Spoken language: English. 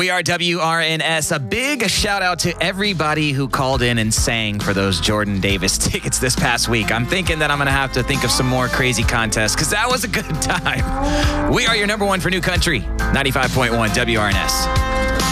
We are WRNS. A big shout out to everybody who called in and sang for those Jordan Davis tickets this past week. I'm thinking that I'm going to have to think of some more crazy contests because that was a good time. We are your number one for new country, 95.1 WRNS.